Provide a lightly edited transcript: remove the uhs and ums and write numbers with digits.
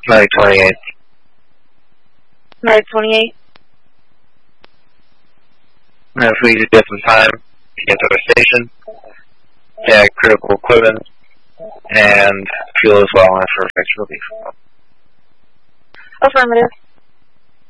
Medic 28. Medic 28. If we could get some time to get to the station, yeah, critical equipment, and fuel as well, and for effective relief. Affirmative.